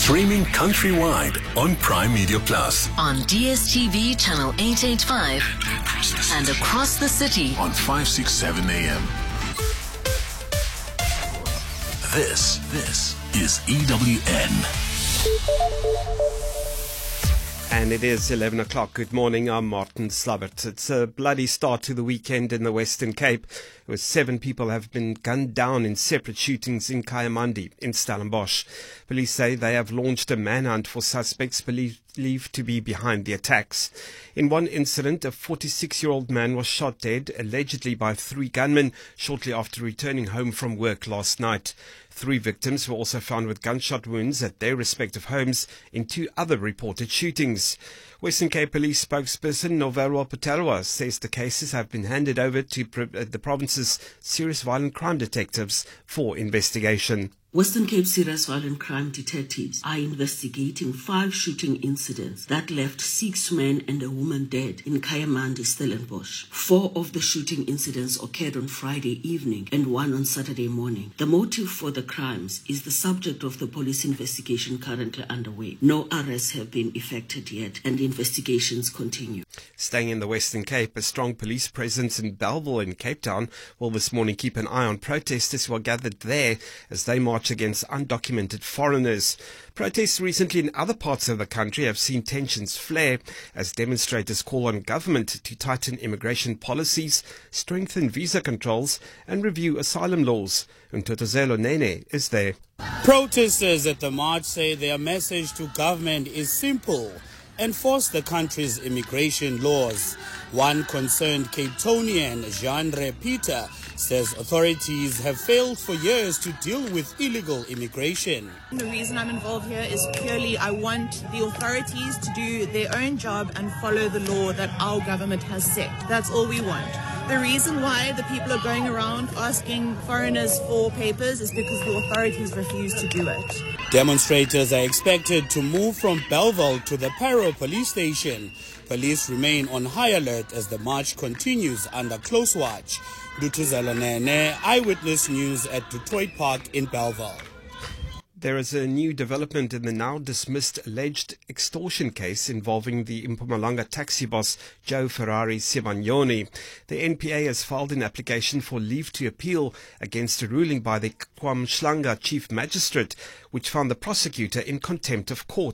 Streaming countrywide on Prime Media Plus. On DSTV channel 885 and across the city On 567 AM. This is EWN. And it is 11 o'clock. Good morning, I'm Martin Slabbert. It's a bloody start to the weekend in the Western Cape, where 7 people have been gunned down in separate shootings in Kayamandi in Stellenbosch. Police say they have launched a manhunt for suspects believed to be behind the attacks. In one incident, a 46-year-old man was shot dead, allegedly by 3 gunmen, shortly after returning home from work last night. 3 victims were also found with gunshot wounds at their respective homes in 2 other reported shootings. Western Cape Police spokesperson Novelwa Putarwa says the cases have been handed over to the province's serious violent crime detectives for investigation. Western Cape Serious Violent Crime Detectives are investigating 5 shooting incidents that left 6 men and a woman dead in Kayamandi, Stellenbosch. 4 of the shooting incidents occurred on Friday evening and 1 on Saturday morning. The motive for the crimes is the subject of the police investigation currently underway. No arrests have been effected yet and investigations continue. Staying in the Western Cape, a strong police presence in Bellville in Cape Town will this morning keep an eye on protesters who are gathered there as they march against undocumented foreigners. Protests recently in other parts of the country have seen tensions flare as demonstrators call on government to tighten immigration policies, strengthen visa controls and review asylum laws. Ntotozelo Nene is there. Protesters at the march say their message to government is simple: enforce the country's immigration laws. One concerned Cape Townian, Jean Peter, says authorities have failed for years to deal with illegal immigration. The reason I'm involved here is purely I want the authorities to do their own job and follow the law that our government has set. That's all we want. The reason why the people are going around asking foreigners for papers is because the authorities refuse to do it. Demonstrators are expected to move from Bellville to the Parow police station. Police remain on high alert as the march continues under close watch. Dutuzelo Nene, Eyewitness News at Detroit Park in Bellville. There is a new development in the now dismissed alleged extortion case involving the Mpumalanga taxi boss Joe Ferrari Sibanyoni. The NPA has filed an application for leave to appeal against a ruling by the KwaMhlanga Chief Magistrate, which found the prosecutor in contempt of court